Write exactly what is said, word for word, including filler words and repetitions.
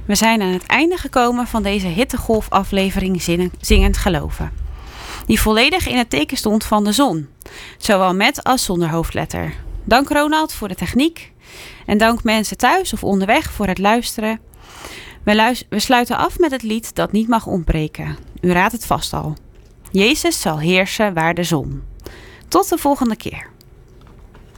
We zijn aan het einde gekomen van deze hittegolf-aflevering Zingend Geloven. Die volledig in het teken stond van de zon. Zowel met als zonder hoofdletter. Dank Ronald voor de techniek. En dank mensen thuis of onderweg voor het luisteren. We, luis- we sluiten af met het lied dat niet mag ontbreken. U raadt het vast al. Jezus zal heersen waar de zon. Tot de volgende keer.